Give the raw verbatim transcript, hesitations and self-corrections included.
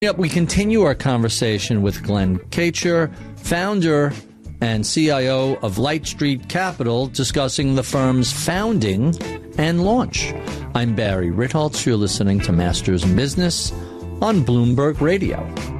Yep, we continue our conversation with Glenn Kacher, founder and C I O of Light Street Capital, discussing the firm's founding and launch. I'm Barry Ritholtz. You're listening to Masters in Business on Bloomberg Radio.